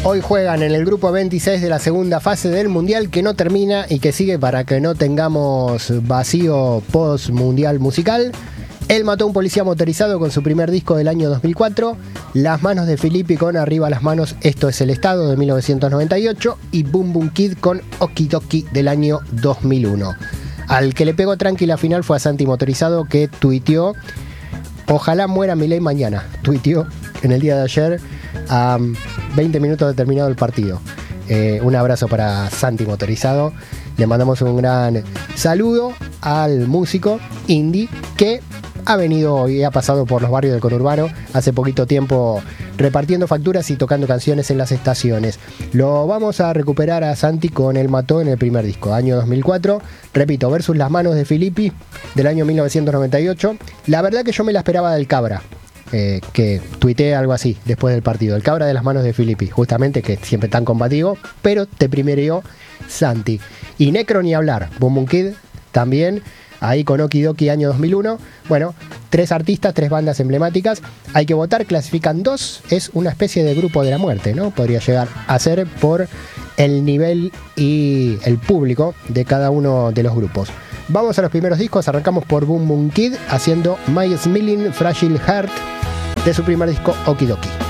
Hoy juegan en el grupo 26 de la segunda fase del Mundial, que no termina y que sigue para que no tengamos vacío post-mundial musical. Él mató a un policía motorizado con su primer disco del año 2004, Las manos de Filippi con Arriba las manos, esto es el Estado de 1998 y Boom Boom Kid con Okidoki del año 2001. Al que le pegó tranqui la final fue a Santi Motorizado, que tuiteó: ojalá muera Milei mañana. Tuiteó en el día de ayer a 20 minutos de terminado el partido. Un abrazo para Santi Motorizado. Le mandamos un gran saludo al músico indie que ha venido y ha pasado por los barrios del conurbano hace poquito tiempo repartiendo facturas y tocando canciones en las estaciones. Lo vamos a recuperar a Santi con El Mató en el primer disco, año 2004. Repito, versus Las manos de Filippi del año 1998. La verdad que yo me la esperaba del Cabra, que tuiteé algo así después del partido. El Cabra de Las manos de Filippi, justamente, que siempre tan combativo, pero te primerió Santi. Y Necro ni hablar, Boom Boom Kid también, ahí con Okidoki año 2001. Bueno, 3 artistas, 3 bandas emblemáticas. Hay que votar, clasifican 2. Es una especie de grupo de la muerte, ¿no? Podría llegar a ser por el nivel y el público de cada uno de los grupos. Vamos a los primeros discos. Arrancamos por Boom Boom Kid haciendo My Smiling Fragile Heart de su primer disco Okidoki.